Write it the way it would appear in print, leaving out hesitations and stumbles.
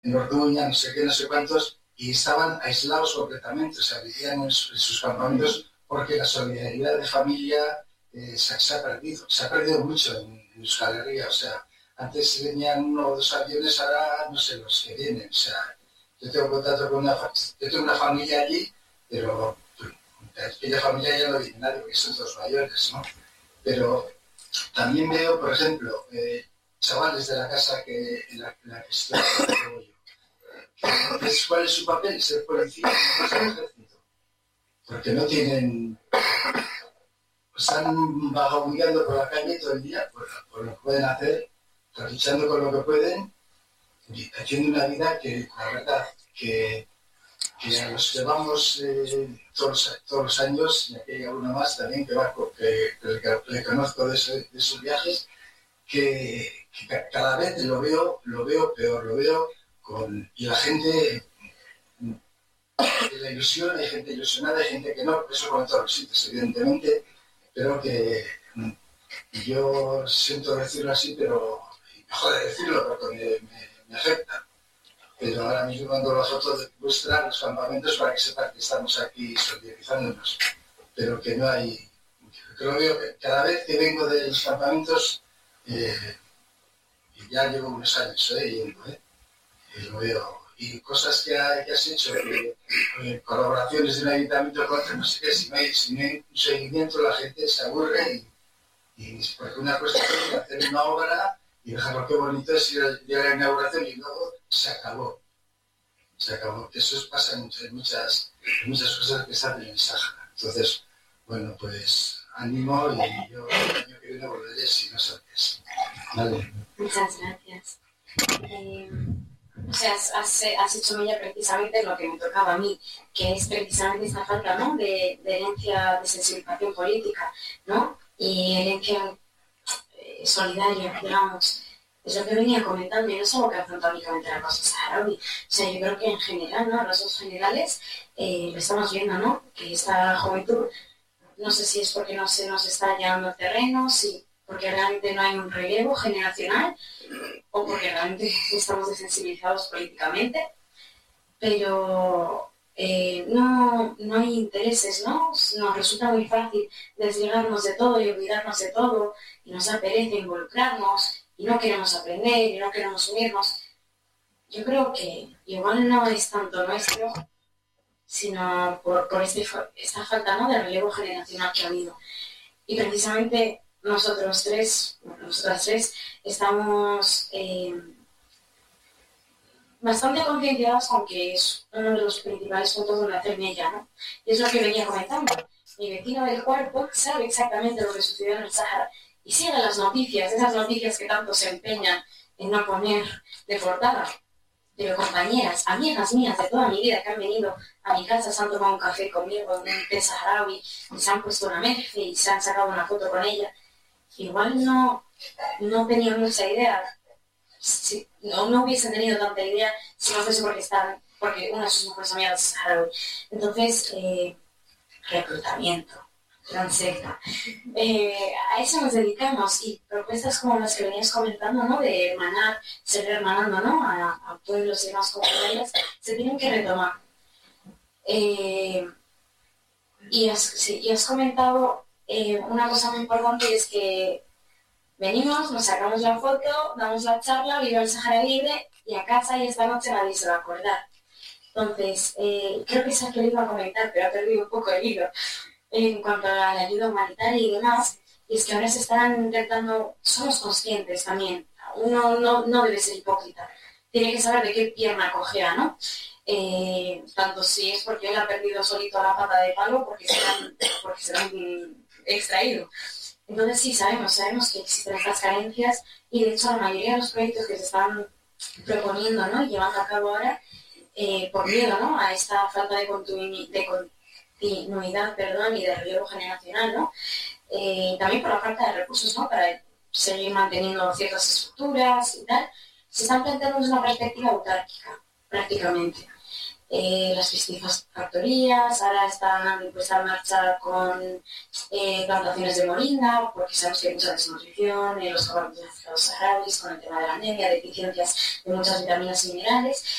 en Orduña, no sé qué, no sé cuántos, y estaban aislados completamente, o sea, vivían en sus campamentos porque la solidaridad de familia se ha perdido mucho en Euskal Herria, o sea, antes venían 1 o 2 aviones, ahora no sé los que vienen, o sea, yo tengo contacto con yo tengo una familia allí, pero de aquella familia ya no viene nadie, porque son todos mayores, ¿no? Pero también veo, por ejemplo, chavales de la casa en la que estoy, ¿cuál es su papel? Ser policía, no ser ejército. Porque no tienen... Están vagabundeando por la calle todo el día, por lo que pueden hacer, luchando con lo que pueden, y haciendo una vida que, la verdad, que a los que vamos todos los años, y aquí hay alguno más también que le conozco de sus viajes, que cada vez lo veo peor, lo veo y la gente, la ilusión, hay gente ilusionada, hay gente que no, eso con todos los sitios, evidentemente, pero que yo siento decirlo así, pero me jode decirlo porque me afecta. Pero ahora mismo mando la foto de los campamentos para que sepan que estamos aquí solidarizándonos, pero que no hay... Creo que cada vez que vengo de los campamentos, y ya llevo unos años yendo, y lo veo. Y cosas que has hecho, colaboraciones de un ayuntamiento con otro, no sé qué, si no hay un seguimiento, la gente se aburre y porque una cosa es hacer una obra y dejarlo qué bonito es ir a la inauguración y luego se acabó. Eso pasa en muchas cosas que están en el Sáhara. Entonces, bueno, pues ánimo y yo el año que viene volveré si no sabes. Vale. Muchas gracias. O sea, has hecho mella precisamente lo que me tocaba a mí, que es precisamente esta falta, ¿no?, de herencia de sensibilización política, ¿no? Y herencia solidaria, digamos. Es lo que venía comentando y no es algo que afronta únicamente la causa saharaui. O sea, yo creo que en general, ¿no?, rasgos generales, lo estamos viendo, ¿no?, que esta juventud, no sé si es porque no se nos está llenando terrenos, si porque realmente no hay un relevo generacional o porque realmente estamos desensibilizados políticamente, pero no hay intereses, ¿no? Nos resulta muy fácil desligarnos de todo y olvidarnos de todo y nos da pereza involucrarnos y no queremos aprender y no queremos unirnos. Yo creo que igual no es tanto nuestro, sino por esta falta, ¿no?, de relevo generacional que ha habido. Y precisamente nosotras tres, estamos bastante concienciadas, aunque es uno de los principales puntos donde hacer mella, ¿no? Y es lo que venía comentando. Mi vecino del cuarto sabe exactamente lo que sucedió en el Sáhara y sigue las noticias, esas noticias que tanto se empeñan en no poner de portada. Pero compañeras, amigas mías de toda mi vida que han venido a mi casa, se han tomado un café conmigo, un té saharaui, y se han puesto una merce y se han sacado una foto con ella. Igual no tenían mucha idea, no hubiesen tenido tanta idea si no fuese porque una de sus mejores amigas es saharaui. Entonces, reclutamiento, gran secta. A eso nos dedicamos y propuestas como las que venías comentando, ¿no?, de hermanar, seguir hermanando, ¿no?, a pueblos y demás comunidades, se tienen que retomar. Y has comentado una cosa muy importante, y es que venimos, nos sacamos la foto, damos la charla, viva el Sáhara Libre, y a casa y esta noche nadie se va a acordar. Entonces, creo que es que lo iba a comentar, pero he perdido un poco el hilo en cuanto a la ayuda humanitaria y demás, y es que ahora se están intentando, somos conscientes también, uno no debe ser hipócrita, tiene que saber de qué pierna cojea, ¿no? Tanto si es porque él ha perdido solito la pata de palo, porque se la han extraído. Entonces sí, sabemos que existen estas carencias, y de hecho la mayoría de los proyectos que se están proponiendo, ¿no?, y llevando a cabo ahora, por miedo, ¿no?, a esta falta de continuidad, y de relevo generacional, ¿no? También por la falta de recursos, ¿no?, para seguir manteniendo ciertas estructuras y tal, se están planteando desde una perspectiva autárquica, prácticamente. las piscifactorías, ahora están puesta en marcha con plantaciones de moringa, porque sabemos que hay mucha desnutrición en los campamentos saharauis con el tema de la anemia, deficiencias de muchas vitaminas y minerales.